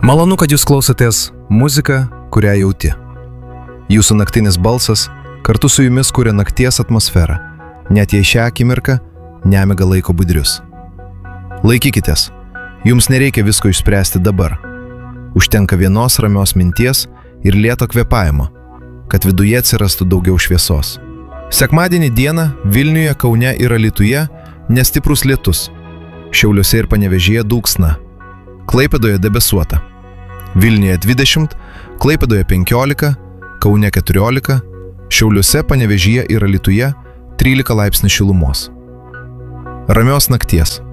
Malonu, kad jūs klausotės muziką, kurią jauti. Jūsų naktinis balsas kartu su jumis kuria nakties atmosferą, net jei šią akimirką nemiga laiko budrius. Laikykitės, jums nereikia visko išspręsti dabar. Užtenka vienos ramios minties ir lėto kvėpavimo, kad viduje atsirastų daugiau šviesos. Sekmadienį dieną Vilniuje, Kaune ir Alytuje nestiprus lietus. Šiauliuose ir Panevėžyje dulksna. Klaipėdoje debesuota. Vilniuje 20, Klaipėdoje 15, Kaune 14, Šiauliuose, Panevėžyje ir Alytuje 13 laipsnių šilumos. Ramios nakties.